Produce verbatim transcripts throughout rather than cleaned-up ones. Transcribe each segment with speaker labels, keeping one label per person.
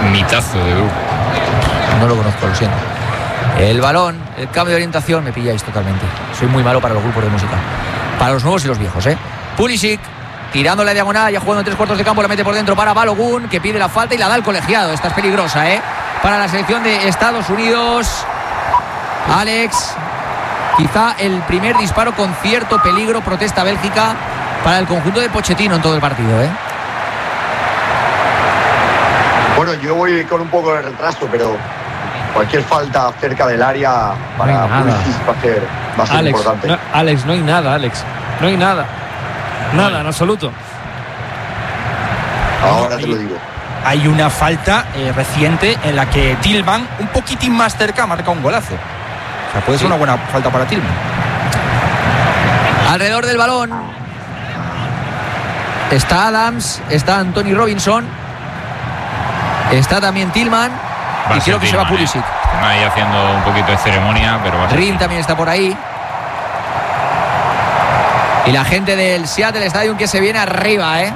Speaker 1: Mitazo de grupo.
Speaker 2: No lo conozco, lo siento. El balón, el cambio de orientación, me pilláis totalmente. Soy muy malo para los grupos de música. Para los nuevos y los viejos, ¿eh? Pulisic, tirando la diagonal, ya jugando en tres cuartos de campo, la mete por dentro para Balogun, que pide la falta y la da el colegiado. Esta es peligrosa, ¿eh? Para la selección de Estados Unidos. Alex, quizá el primer disparo con cierto peligro, protesta Bélgica para el conjunto de Pochettino en todo el partido, ¿eh?
Speaker 3: Bueno, yo voy con un poco de retraso, pero cualquier falta cerca del área para
Speaker 4: no
Speaker 3: Pulisic va a ser, va a ser
Speaker 4: Alex,
Speaker 3: importante.
Speaker 4: No, Alex, no hay nada, Alex. No hay nada. Nada, vale. En absoluto.
Speaker 3: Ahora
Speaker 5: no,
Speaker 3: te
Speaker 5: hay,
Speaker 3: lo digo.
Speaker 5: Hay una falta eh, reciente en la que Tillman, un poquitín más cerca, marca un golazo. O sea, puede ser sí. una buena falta para Tillman.
Speaker 2: Alrededor del balón está Adams, está Anthony Robinson, está también Tillman
Speaker 1: va
Speaker 2: y creo que
Speaker 1: Tillman,
Speaker 2: se va Pulisic.
Speaker 1: Eh. Ahí haciendo un poquito de ceremonia, pero va a
Speaker 2: Rim también está por ahí. Y la gente del Seattle Stadium que se viene arriba, ¿eh?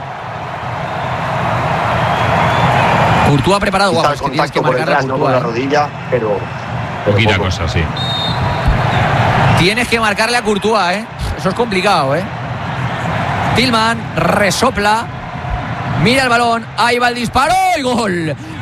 Speaker 2: Courtois preparado.
Speaker 3: Quizá
Speaker 2: Guau,
Speaker 3: el
Speaker 2: es que tienes que
Speaker 3: contacto por
Speaker 2: marcarle a
Speaker 3: detrás, no con la
Speaker 2: Courtois, ¿eh?
Speaker 3: rodilla, pero, pero
Speaker 1: poquita
Speaker 3: poco.
Speaker 1: cosa, sí.
Speaker 2: Tienes que marcarle a Courtois, ¿eh? Eso es complicado, ¿eh? Tillman resopla, mira el balón, ahí va el disparo y gol.